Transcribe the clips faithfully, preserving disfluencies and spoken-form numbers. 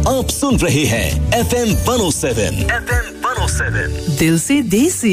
आप सुन रहे हैं F M one oh seven F M one oh seven दिल से देसी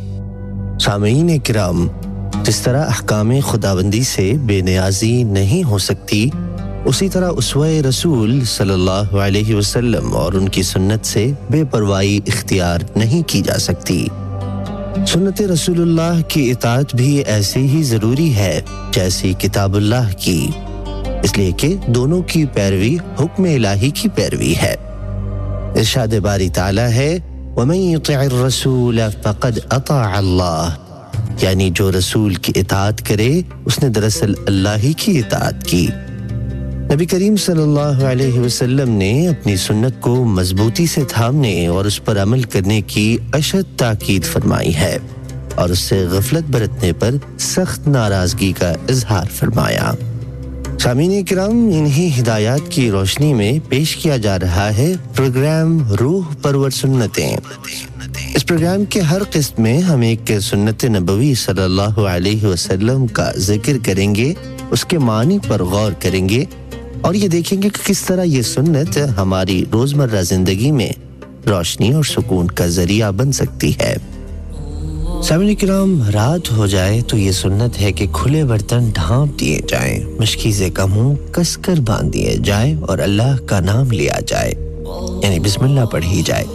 सामीन इकराम जिस तरह अहकाम खुदाबंदी से बेनियाजी नहीं हो सकती उसी तरह उसवे रसूल सल्लल्लाहु अलैहि वसल्लम और उनकी सुन्नत से बेपरवाही इख्तियार नहीं की जा सकती सुन्नत रसूलुल्लाह की इताअत भी ऐसी ही ज़रूरी है जैसी किताबुल्लाह की इसलिए कि दोनों की पैरवी हुक्म इलाही की पैरवी है इरशाद बारी ताला है वमन युति'र रसूल फक़द अताअ अल्लाह यानी जो रसूल की इताअत करे उसने दरअसल अल्लाह ही की इताअत की नबी करीम सल्लल्लाहु अलैहि वसल्लम ने अपनी सुन्नत को मजबूती से थामने और उस पर अमल करने की अशद ताकीद फरमाई है और उससे गफलत बरतने पर सख्त नाराजगी का इजहार फरमाया सामीन किराम इन्हीं हिदायत की रोशनी में पेश किया जा रहा है प्रोग्राम रूह परवर सुन्नतें इस प्रोग्राम के हर किस्त में हम एक सुन्नत नबवी सल्लल्लाहु अलैहि वसल्लम का जिक्र करेंगे उसके मानी पर गौर करेंगे और ये देखेंगे कि किस तरह ये सुन्नत हमारी रोजमर्रा जिंदगी में रोशनी और सुकून का जरिया बन सकती है सामीन किराम रात हो जाए तो ये सुन्नत है कि खुले बर्तन ढांप दिए जाएं मशकीज़े का मुंह कसकर बांध दिए जाए और अल्लाह का नाम लिया जाए यानी बिस्मिल्लाह पढ़ी जाए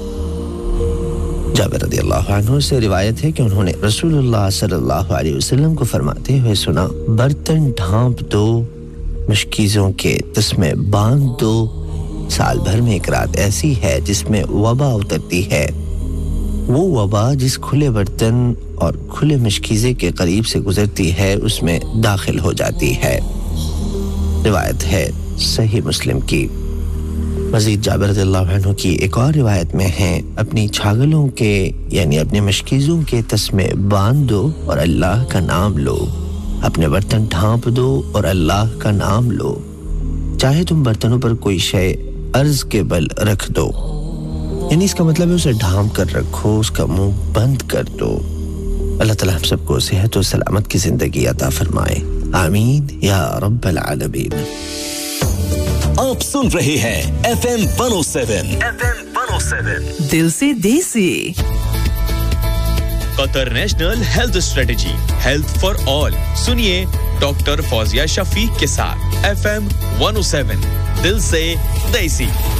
जाबिर रज़ियल्लाहु अन्हु से रिवायत है कि उन्होंने रसूलुल्लाह सल्लल्लाहु अलैहि वसल्लम को फरमाते हुए सुना बर्तन ढांप दो मशकीज़ों के तस्मे बांध दो साल भर में एक रात ऐसी है जिसमें वबा उतरती है वो वबा जिस खुले बर्तन और खुले मशकीज़े के करीब से गुजरती है उसमें दाखिल हो जाती है रिवायत है सही मुस्लिम की मज़ीद जाबिर रज़ियल्लाहु अन्हु की एक और रिवायत में है अपनी छागलों के यानी अपने मशकीज़ों के तस्मे बांध दो और अल्लाह का नाम लो अपने बर्तन ढांप दो और अल्लाह का नाम लो चाहे तुम बर्तनों पर कोई शय अर्ज के बल रख दो यानी इसका मतलब है उसे ढांप कर रखो उसका मुंह बंद कर दो अल्लाह ताला हम सबको सेहत और सलामत की जिंदगी अता फरमाए आमीन या रब्बल आलमीन आप सुन रहे हैं F M one oh seven F M one oh seven दिल से देसी Qatar national health strategy health for all सुनिए डॉक्टर फौजिया शफीक के साथ F M one oh seven दिल से देसी